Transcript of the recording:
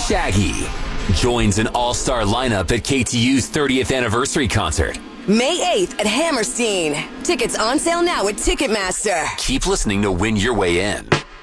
Shaggy joins an all-star lineup at KTU's 30th anniversary concert. May 8th at Hammerstein. Tickets on sale now at Ticketmaster. Keep listening to win your way in.